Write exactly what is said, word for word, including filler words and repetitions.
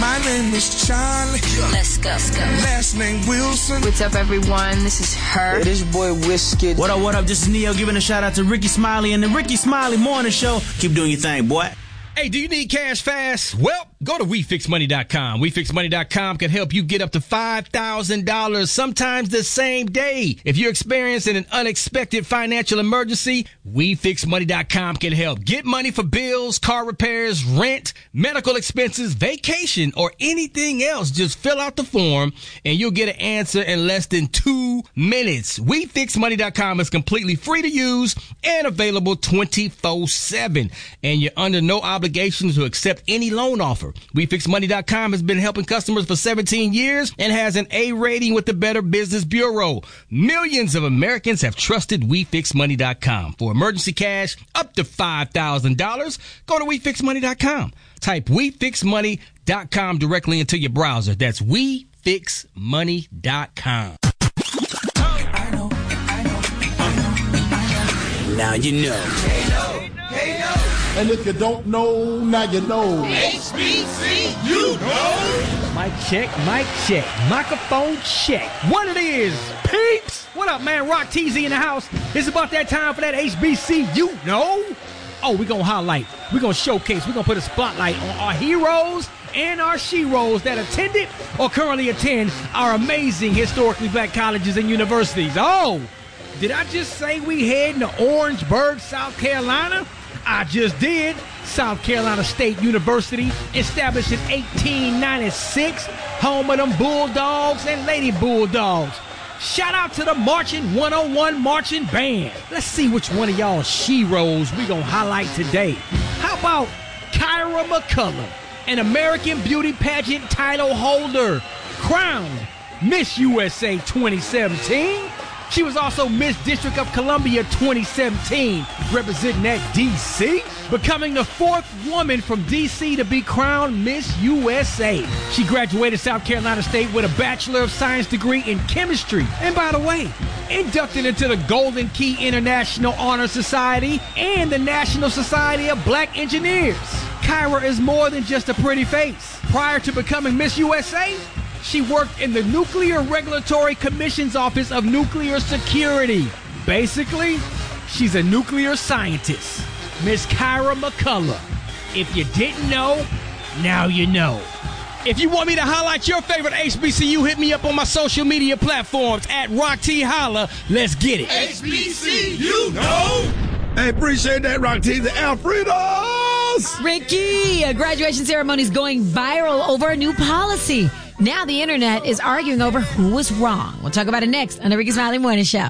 My name is Charlie. Let's go. Let's go. Last name Wilson. What's up, everyone? This is her. Hey, this your boy Wizkid. What up, what up? This is Neo giving a shout out to Ricky Smiley and the Ricky Smiley Morning Show. Keep doing your thing, boy. Hey, do you need cash fast? Well, go to we fix money dot com. we fix money dot com can help you get up to five thousand dollars, sometimes the same day. If you're experiencing an unexpected financial emergency, we fix money dot com can help. Get money for bills, car repairs, rent, medical expenses, vacation, or anything else. Just fill out the form and you'll get an answer in less than two minutes. we fix money dot com is completely free to use and available twenty-four seven. And you're under no obligation to accept any loan offer. we fix money dot com has been helping customers for seventeen years and has an A rating with the Better Business Bureau. Millions of Americans have trusted we fix money dot com. For emergency cash up to five thousand dollars, go to we fix money dot com. Type we fix money dot com directly into your browser. That's we fix money dot com. Now you know. And if you don't know, now you know. H B C, you know. Mic check, mic check, microphone check. What it is, peeps? What up, man? Rock T Z in the house. It's about that time for that H B C, you know. Oh, we're going to highlight, we're going to showcase, we're going to put a spotlight on our heroes and our sheroes that attended or currently attend our amazing historically black colleges and universities. Oh, did I just say we heading to Orangeburg, South Carolina? I just did. South Carolina State University, established in eighteen ninety-six, home of them Bulldogs and Lady Bulldogs. Shout out to the Marching one oh one Marching Band. Let's see which one of y'all sheroes we gonna highlight today. How about Kyra McCullough, an American Beauty Pageant title holder, crowned Miss U S A twenty seventeen. She was also Miss District of Columbia twenty seventeen, representing that D C, becoming the fourth woman from D C to be crowned Miss U S A. She graduated South Carolina State with a Bachelor of Science degree in chemistry. And by the way, inducted into the Golden Key International Honor Society and the National Society of Black Engineers. Kyra is more than just a pretty face. Prior to becoming Miss U S A, she worked in the Nuclear Regulatory Commission's Office of Nuclear Security. Basically, she's a nuclear scientist. Miss Kyra McCullough. If you didn't know, now you know. If you want me to highlight your favorite H B C U, hit me up on my social media platforms at Rock T Holla. Let's get it. H B C, you know. I appreciate that, Rock T. The Alfredos. Ricky, a graduation ceremony is going viral over a new policy. Now the internet is arguing over who was wrong. We'll talk about it next on the Ricky Smiley Morning Show.